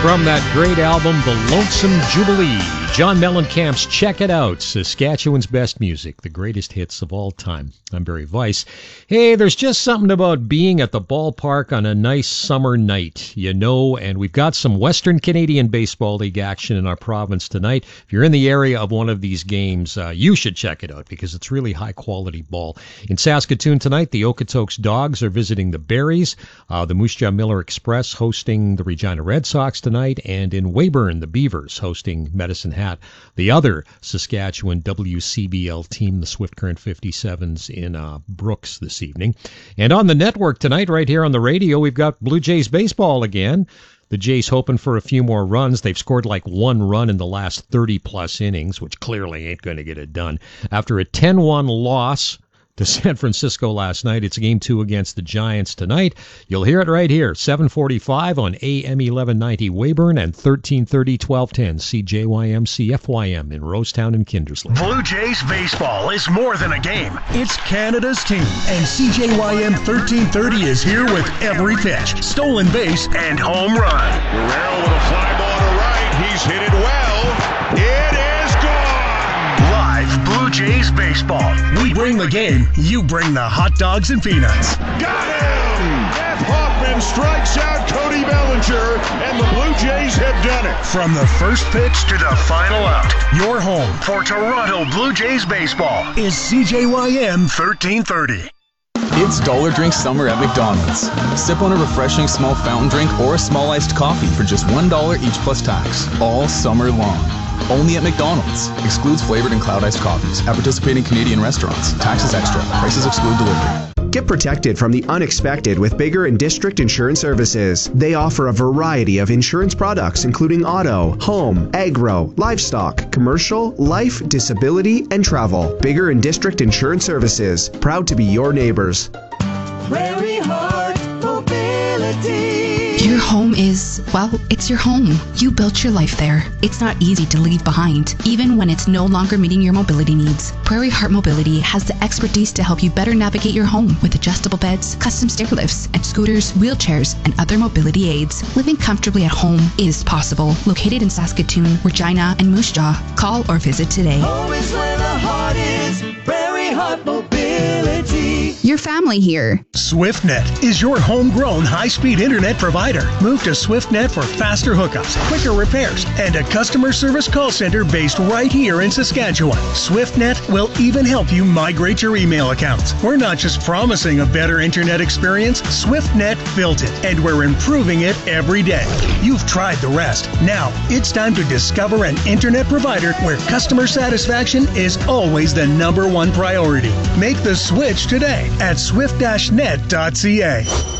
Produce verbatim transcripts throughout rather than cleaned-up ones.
From that great album, The Lonesome Jubilee, John Mellencamp's Check It Out, Saskatchewan's best music, the greatest hits of all time. I'm Barry Weiss. Hey, there's just something about being at the ballpark on a nice summer night, you know, and we've got some Western Canadian Baseball League action in our province tonight. If you're in the area of one of these games, uh, you should check it out because it's really high-quality ball. In Saskatoon tonight, the Okotoks Dogs are visiting the Berries, uh, the Moose Jaw Miller Express hosting the Regina Red Sox tonight, and in Weyburn, the Beavers hosting Medicine Hat. The other Saskatchewan W C B L team, the Swift Current fifty-sevens in uh, Brooks this evening. And on the network tonight, right here on the radio, we've got Blue Jays baseball again. The Jays hoping for a few more runs. They've scored like one run in the last thirty-plus innings, which clearly ain't going to get it done. After a ten one loss to San Francisco last night, it's game two against the Giants tonight. You'll hear it right here, seven forty-five on A M eleven ninety Weyburn and thirteen thirty, twelve ten C J Y M C F Y M in Rosetown and Kindersley. Blue Jays baseball is more than a game. It's Canada's team, and C J Y M thirteen thirty is here with every pitch, stolen base, and home run. Guerrero with a fly ball to right. He's hit it well. It is gone. Live Blue Jays baseball. We bring the game. You bring the hot dogs and peanuts. Got him! Jeff Hoffman strikes out Cody Bellinger, and the Blue Jays have done it. From the first pitch to the final out, your home for Toronto Blue Jays baseball is C J Y M thirteen thirty. It's Dollar Drink Summer at McDonald's. Sip on a refreshing small fountain drink or a small iced coffee for just one dollar each plus tax, all summer long. Only at McDonald's. Excludes flavored and cloud iced coffees at participating Canadian restaurants. Taxes extra. Prices exclude delivery. Get protected from the unexpected with Bigger and District Insurance Services. They offer a variety of insurance products including auto, home, agro, livestock, commercial, life, disability, and travel. Bigger and District Insurance Services. Proud to be your neighbors. Prairie Heart Mobility. Your home is, well, it's your home. You built your life there. It's not easy to leave behind, even when it's no longer meeting your mobility needs. Prairie Heart Mobility has the expertise to help you better navigate your home with adjustable beds, custom stair lifts, and scooters, wheelchairs, and other mobility aids. Living comfortably at home is possible. Located in Saskatoon, Regina, and Moose Jaw. Call or visit today. Home is where the heart is. Prairie Heart Mobility. Your family here. SwiftNet is your homegrown high-speed internet provider. Move to SwiftNet for faster hookups, quicker repairs, and a customer service call center based right here in Saskatchewan. SwiftNet will even help you migrate your email accounts. We're not just promising a better internet experience, SwiftNet built it, and we're improving it every day. You've tried the rest. Now, it's time to discover an internet provider where customer satisfaction is always the number one priority. Make the switch today at swift dash net dot c a.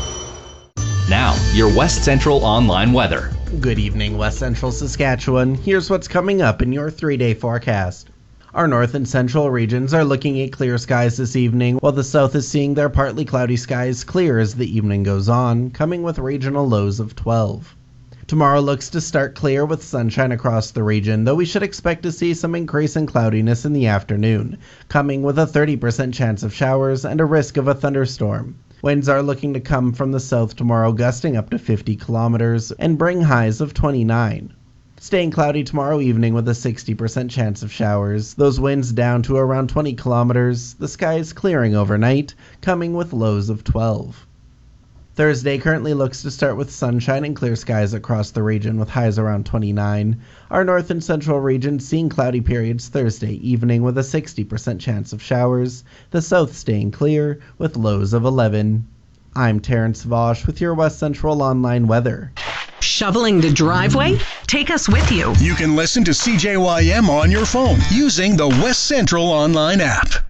Now, your West Central online weather. Good evening, West Central Saskatchewan. Here's what's coming up in your three-day forecast. Our north and central regions are looking at clear skies this evening, while the south is seeing their partly cloudy skies clear as the evening goes on, coming with regional lows of twelve. Tomorrow looks to start clear with sunshine across the region, though we should expect to see some increase in cloudiness in the afternoon, coming with a thirty percent chance of showers and a risk of a thunderstorm. Winds are looking to come from the south tomorrow, gusting up to fifty kilometers and bring highs of twenty-nine. Staying cloudy tomorrow evening with a sixty percent chance of showers, those winds down to around twenty kilometers, the skies clearing overnight, coming with lows of twelve. Thursday currently looks to start with sunshine and clear skies across the region with highs around twenty-nine. Our north and central region seeing cloudy periods Thursday evening with a sixty percent chance of showers. The south staying clear with lows of eleven. I'm Terrence Vosh with your West Central online weather. Shoveling the driveway? Take us with you. You can listen to C J Y M on your phone using the West Central online app.